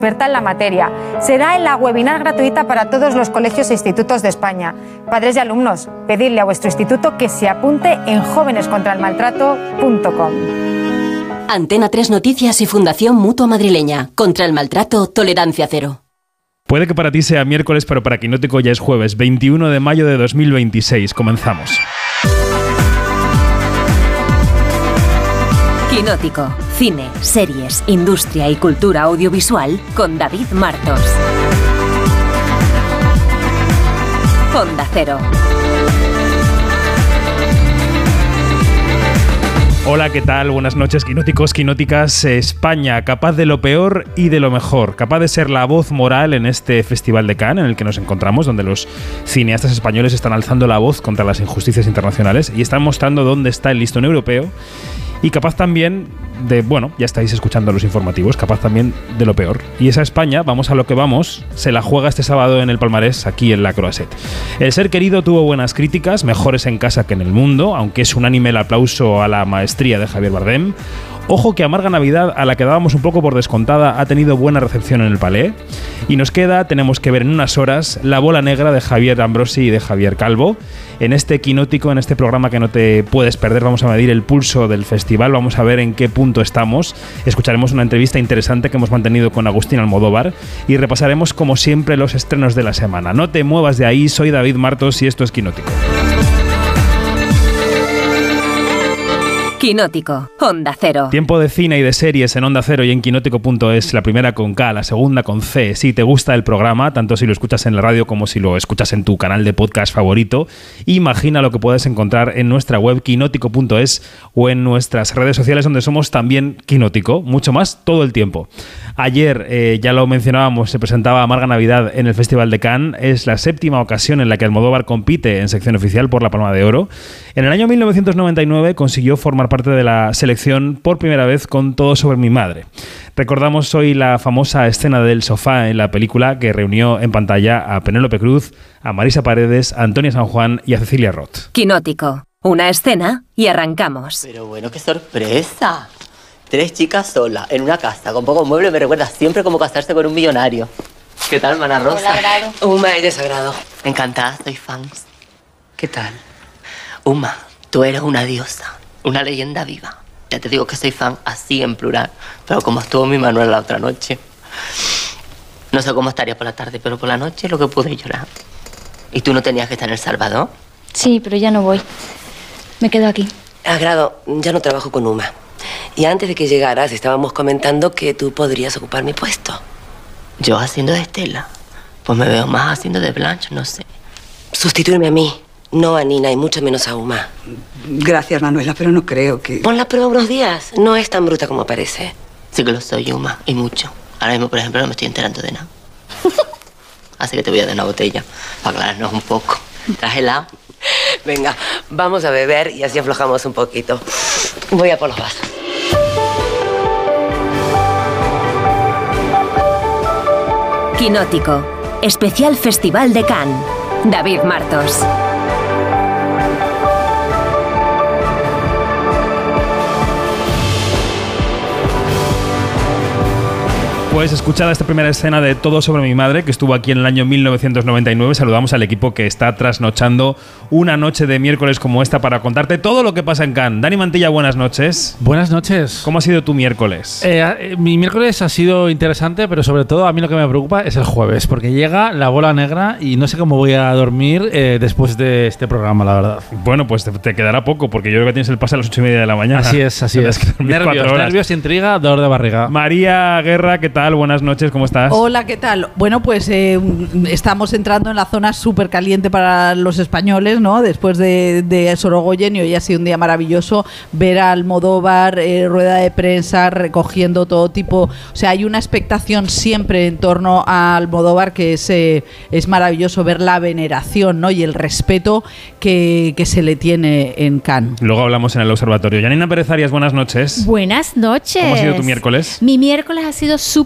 experta en la materia. Será en la webinar gratuita para todos los colegios e institutos de España. Padres y alumnos, pedidle a vuestro instituto que se apunte en jovenescontraelmaltrato.com. Antena 3 Noticias y Fundación Mutua Madrileña. Contra el maltrato, tolerancia cero. Puede que para ti sea miércoles, pero para Quinótico ya es jueves, 21 de mayo de 2026. Comenzamos. Quinótico. Cine, series, industria y cultura audiovisual con David Martos. Onda Cero. Hola, ¿qué tal? Buenas noches, quinóticos, quinóticas. España, capaz de lo peor y de lo mejor. Capaz de ser la voz moral en este Festival de Cannes en el que nos encontramos, donde los cineastas españoles están alzando la voz contra las injusticias internacionales y están mostrando dónde está el listón europeo. Y capaz también de, bueno, ya estáis escuchando los informativos, capaz también de lo peor. Y esa España, vamos a lo que vamos, se la juega este sábado en el Palmarés, aquí en la Croisset. El Ser Querido tuvo buenas críticas, mejores en casa que en el mundo, aunque es unánime el aplauso a la maestría de Javier Bardem. Ojo que Amarga Navidad, a la que dábamos un poco por descontada, ha tenido buena recepción en el Palais. Y nos queda, tenemos que ver en unas horas, La Bola Negra de Javier Ambrosi y de Javier Calvo. En este Quinótico, en este programa que no te puedes perder, vamos a medir el pulso del festival, vamos a ver en qué punto estamos. Escucharemos una entrevista interesante que hemos mantenido con Agustín Almodóvar y repasaremos, como siempre, los estrenos de la semana. No te muevas de ahí, soy David Martos y esto es Quinótico. Quinótico, Onda Cero. Tiempo de cine y de series en Onda Cero y en quinótico.es, la primera con K, la segunda con C. Si te gusta el programa, tanto si lo escuchas en la radio como si lo escuchas en tu canal de podcast favorito, imagina lo que puedes encontrar en nuestra web quinótico.es o en nuestras redes sociales donde somos también Quinótico, mucho más todo el tiempo. Ayer, ya lo mencionábamos, se presentaba Amarga Navidad en el Festival de Cannes. Es la séptima ocasión en la que Almodóvar compite en sección oficial por la Palma de Oro. En el año 1999 consiguió formar parte de la selección por primera vez con Todo sobre mi madre. Recordamos hoy la famosa escena del sofá en la película que reunió en pantalla a Penélope Cruz, a Marisa Paredes, a Antonia San Juan y a Cecilia Roth. Quinótico, una escena y arrancamos. Pero bueno, qué sorpresa. 3 chicas solas, en una casa, con pocos muebles, me recuerda siempre como casarse con un millonario. ¿Qué tal, Mana Rosa? Hola, Grado. Uma, ella es Sagrado. Encantada, soy fan. ¿Qué tal? Uma, tú eres una diosa, una leyenda viva. Ya te digo que soy fan así en plural, pero como estuvo mi Manuel la otra noche. No sé cómo estaría por la tarde, pero por la noche lo que pude llorar. ¿Y tú no tenías que estar en El Salvador? Sí, pero ya no voy. Me quedo aquí. Grado, ya no trabajo con Uma. Y antes de que llegaras, estábamos comentando que tú podrías ocupar mi puesto. ¿Yo haciendo de Estela? Pues me veo más haciendo de Blanche, no sé. Sustituirme a mí, no a Nina y mucho menos a Uma. Gracias, Manuela, pero no creo que... Pon la prueba unos días. No es tan bruta como parece. Sí que lo soy, Uma, y mucho. Ahora mismo, por ejemplo, no me estoy enterando de nada. Así que te voy a dar una botella para aclararnos un poco. Trájela. Venga, vamos a beber y así aflojamos un poquito. Voy a por los vasos. Quinótico, especial Festival de Cannes. David Martos. Pues escuchada esta primera escena de Todo sobre mi madre, que estuvo aquí en el año 1999, saludamos al equipo que está trasnochando una noche de miércoles como esta para contarte todo lo que pasa en Cannes. Dani Mantilla, buenas noches. Buenas noches. ¿Cómo ha sido tu miércoles? Mi miércoles ha sido interesante, pero sobre todo a mí lo que me preocupa es el jueves, porque llega La Bola Negra y no sé cómo voy a dormir después de este programa, la verdad. Bueno, pues te quedará poco, porque yo creo que tienes el pase a las 8:30 de la mañana. Así es, así es. Nervios, intriga, dolor de barriga. María Guerra, ¿qué tal? Buenas noches, ¿cómo estás? Hola, ¿qué tal? Bueno, pues estamos entrando en la zona súper caliente para los españoles, ¿no? Después de Sorogoyen, y hoy ha sido un día maravilloso ver a Almodóvar, rueda de prensa, recogiendo todo tipo. O sea, hay una expectación siempre en torno a Almodóvar que es maravilloso ver la veneración, ¿no? Y el respeto que se le tiene en Cannes. Luego hablamos en el observatorio. Yanina Pérez Arias, buenas noches. Buenas noches. ¿Cómo ha sido tu miércoles? Mi miércoles ha sido súper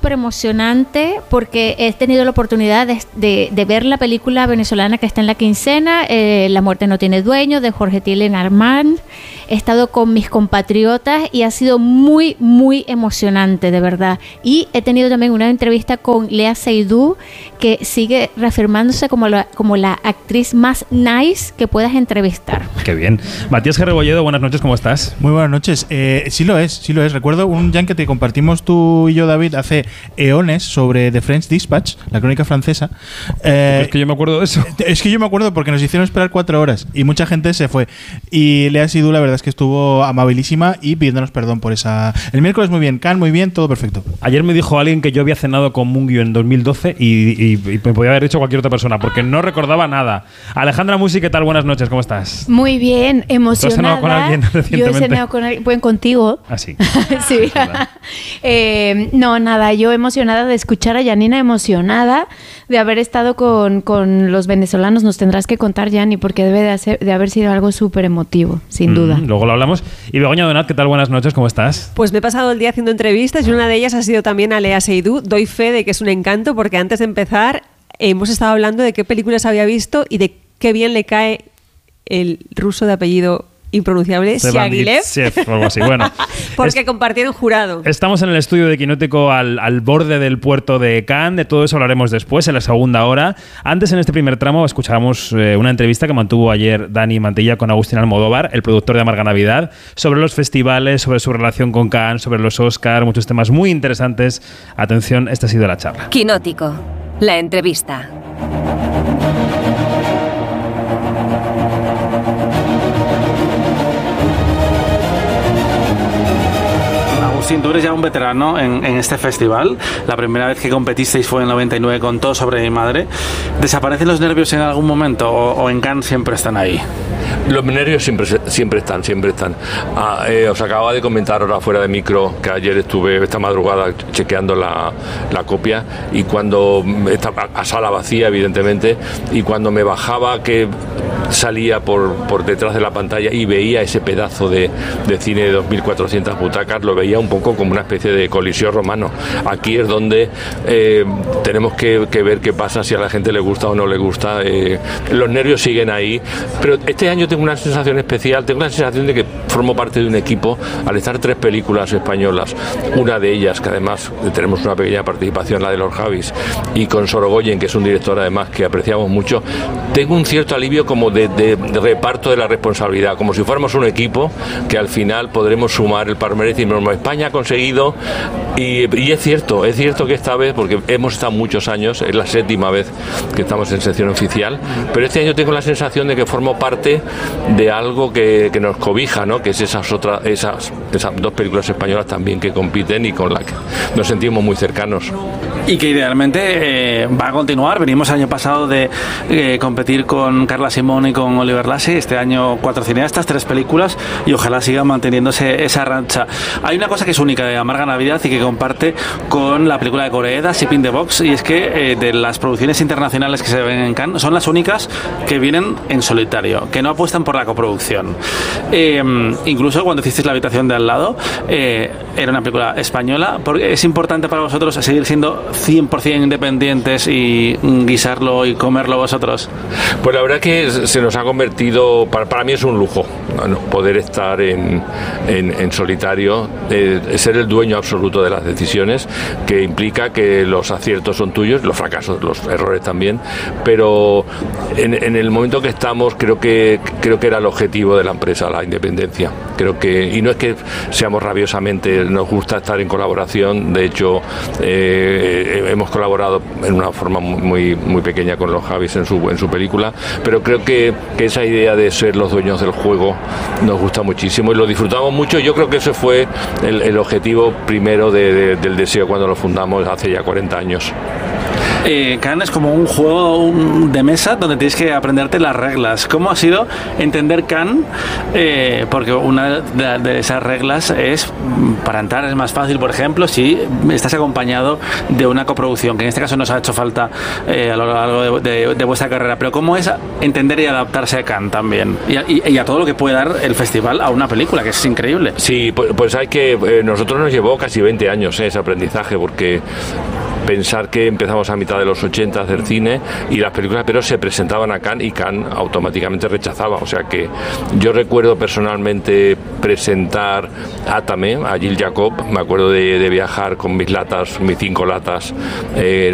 súper emocionante porque he tenido la oportunidad de ver la película venezolana que está en la quincena, La muerte no tiene dueño, de Jorge Tillen Armand. He estado con mis compatriotas y ha sido muy, muy emocionante, de verdad. Y he tenido también una entrevista con Léa Seydoux, que sigue reafirmándose como la actriz más nice que puedas entrevistar. Qué bien. Matías Rebolledo, buenas noches, ¿cómo estás? Muy buenas noches. Sí lo es. Recuerdo un jam que te compartimos tú y yo, David, hace eones sobre The French Dispatch, la crónica francesa. Es que yo me acuerdo de eso. Es que yo me acuerdo porque nos hicieron esperar 4 horas y mucha gente se fue. Y Léa Seydoux, la verdad es que estuvo amabilísima y pidiéndonos perdón por esa... El miércoles muy bien, Can muy bien, todo perfecto. Ayer me dijo alguien que yo había cenado con Mungio en 2012 y me podía haber dicho cualquier otra persona porque no recordaba nada. Alejandra Musi, ¿qué tal? Buenas noches, ¿cómo estás? Muy bien, emocionada. ¿Tú has cenado con alguien recientemente? Yo he cenado con alguien, bueno, contigo. Ah, sí. Sí. No, nada, yo emocionada de escuchar a Janina, emocionada de haber estado con los venezolanos. Nos tendrás que contar, Jani, porque debe de haber sido algo súper emotivo, sin duda. Luego lo hablamos. Y Begoña Donat, ¿qué tal? Buenas noches, ¿cómo estás? Pues me he pasado el día haciendo entrevistas y una de ellas ha sido también a Léa Seydoux. Doy fe de que es un encanto porque antes de empezar hemos estado hablando de qué películas había visto y de qué bien le cae el ruso de apellido impronunciable, Siagilev. O algo así. Bueno, porque compartieron jurado. Estamos en el estudio de Quinótico al borde del puerto de Cannes. De todo eso hablaremos después, en la segunda hora. Antes, en este primer tramo, escuchamos una entrevista que mantuvo ayer Dani Mantilla con Agustín Almodóvar, el productor de Amarga Navidad, sobre los festivales, sobre su relación con Cannes, sobre los Oscar, muchos temas muy interesantes. Atención, esta ha sido la charla. Quinótico, la entrevista. Agustín, tú eres ya un veterano en este festival. La primera vez que competisteis fue en 99 con Todo sobre mi madre. ¿Desaparecen los nervios en algún momento o en Cannes siempre están ahí? Los nervios siempre están. Os acababa de comentar ahora fuera de micro que ayer estuve esta madrugada chequeando la copia y cuando estaba a sala vacía, evidentemente, y cuando me bajaba, que salía por detrás de la pantalla y veía ese pedazo de cine de 2.400 butacas, lo veía un poco como una especie de coliseo romano. Aquí es donde tenemos que ver qué pasa, si a la gente le gusta o no le gusta. Los nervios siguen ahí, pero este año tengo una sensación especial, tengo la sensación de que formo parte de un equipo al estar 3 películas españolas, una de ellas que además tenemos una pequeña participación, la de Los Javis, y con Sorogoyen, que es un director además que apreciamos mucho. Tengo un cierto alivio como de reparto de la responsabilidad, como si fuéramos un equipo que al final podremos sumar el palmarés y decir, España ha conseguido, y es cierto que esta vez, porque hemos estado muchos años, es la 7ª vez que estamos en sección oficial, pero este año tengo la sensación de que formo parte de algo que nos cobija, ¿no? Que es esas 2 películas españolas también que compiten y con las que nos sentimos muy cercanos. Y que idealmente va a continuar. Venimos el año pasado de competir con Carla Simón y con Oliver Lasse. Este año 4 cineastas, 3 películas, y ojalá siga manteniéndose esa racha. Hay una cosa que es única de Amarga Navidad y que comparte con la película de Koreeda, Shipping the Box, y es que de las producciones internacionales que se ven en Cannes son las únicas que vienen en solitario, que no apuestan por la coproducción. Incluso cuando hicisteis La habitación de al lado, era una película española. Porque es importante para vosotros seguir siendo 100% independientes y guisarlo y comerlo vosotros. Pues la verdad que se nos ha convertido, para mí es un lujo, ¿no? Poder estar en solitario, ser el dueño absoluto de las decisiones, que implica que los aciertos son tuyos, los fracasos, los errores también, pero en el momento que estamos creo que era el objetivo de la empresa, la independencia. Y no es que seamos rabiosamente, nos gusta estar en colaboración, de hecho hemos colaborado en una forma muy pequeña con los Javis en su película, pero creo que esa idea de ser los dueños del juego nos gusta muchísimo y lo disfrutamos mucho. Yo creo que ese fue el objetivo primero del deseo cuando lo fundamos hace ya 40 años. Cannes es como un juego de mesa donde tienes que aprenderte las reglas. ¿Cómo ha sido entender Cannes? Porque una de esas reglas es, para entrar es más fácil, por ejemplo, si estás acompañado de una coproducción, que en este caso nos ha hecho falta a lo largo de vuestra carrera. Pero ¿cómo es entender y adaptarse a Cannes también? Y a todo lo que puede dar el festival a una película, que es increíble. Sí, pues hay que... nosotros nos llevó casi 20 años ese aprendizaje, porque pensar que empezamos a mitad de los 80 a hacer cine y las películas pero se presentaban a Cannes y Cannes automáticamente rechazaba. O sea que yo recuerdo personalmente presentar Átame a Gilles Jacob. Me acuerdo de viajar con mis 5 latas